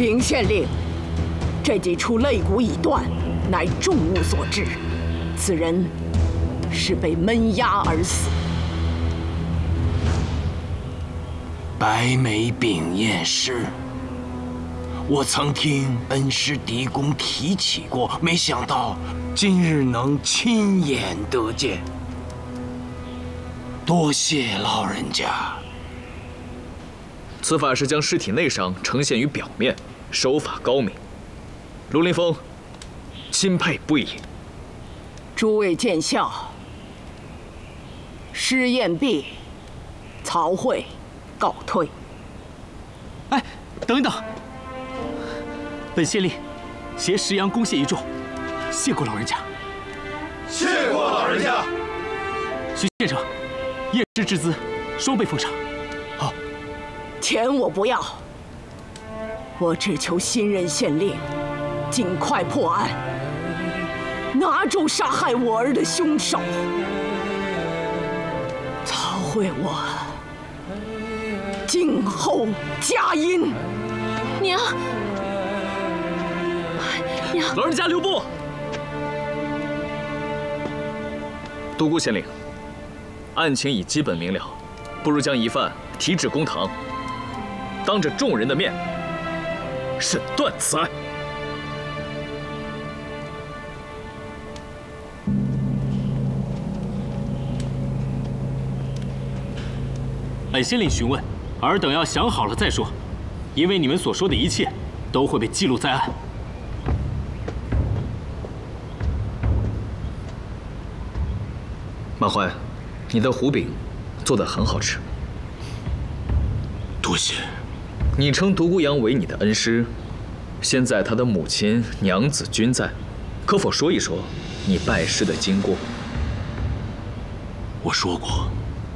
禀县令，这几处肋骨已断，乃重物所致，此人是被闷压而死。 白眉秉验尸，我曾听恩师狄公提起过，没想到今日能亲眼得见。多谢老人家。 此法是将尸体内伤呈现于表面，手法高明。卢林峰，钦佩不已。 诸位见笑。尸验毕，曹会告退。 哎，等一等，本县令携石羊公谢一众，谢过老人家。 谢过老人家。 徐县丞，验尸之资，双倍奉上。好。 钱我不要，我只求新任县令尽快破案，拿住杀害我儿的凶手。曹会我静候佳音。 娘，娘， 老人家留步。独孤县令，案情已基本明了，不如将疑犯提至公堂，当着众人的面审断此案。 本县令询问，尔等要想好了再说，因为你们所说的一切都会被记录在案。 马怀，你的胡饼做得很好吃。 多谢。 你称独孤阳为你的恩师，现在他的母亲、娘子均在，可否说一说你拜师的经过？ 我说过，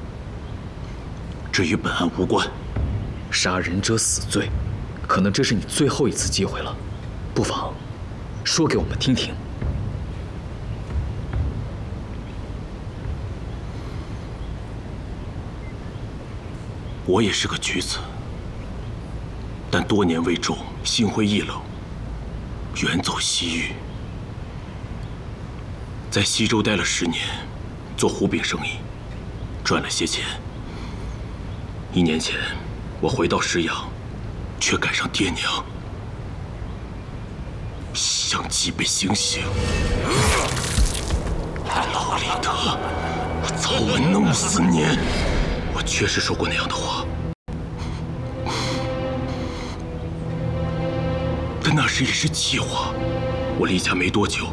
这与本案无关。 杀人者死罪，可能这是你最后一次机会了，不妨说给我们听听。 我也是个举子，但多年未中，心灰意冷，远走西域，在西周待了10年，做胡饼生意，赚了些钱。1年前，我回到石阳，却赶上爹娘相继被行刑。老李德，我早晚弄死你！我确实说过那样的话，但那时也是计划。我离家没多久，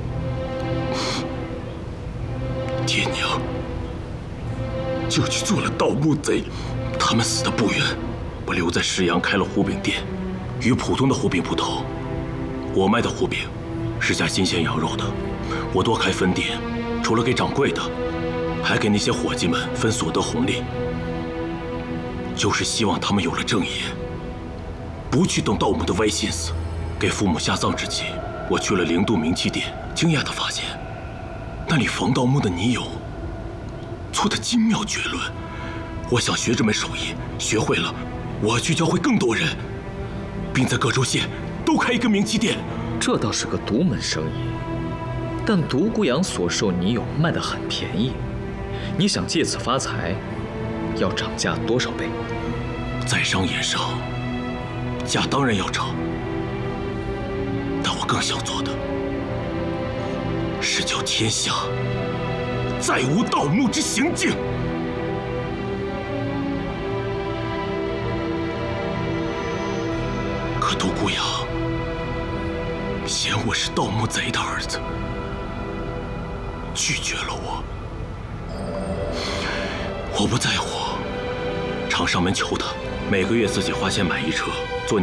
爹娘就去做了盗墓贼，他们死得不冤。我留在石阳开了胡饼店，与普通的胡饼不同，我卖的胡饼是加新鲜羊肉的。我多开分店，除了给掌柜的，还给那些伙计们分所得红利。就是希望他们有了正业，不去动盗墓的歪心思。给父母下葬之际，我去了灵渡冥器殿，惊讶地发现，那里防盗墓的泥俑做得精妙绝伦。我想学这门手艺，学会了，我去教会更多人，并在各州县都开一个冥器殿。 这倒是个独门生意，但独孤阳所售泥俑卖得很便宜，你想借此发财，要涨价多少倍？ 在商言商，价当然要涨，但我更想做的是叫天下再无盗墓之行径。可独孤阳嫌我是盗墓贼的儿子，拒绝了我。我不在乎，厂商们求他每个月自己花钱买一车。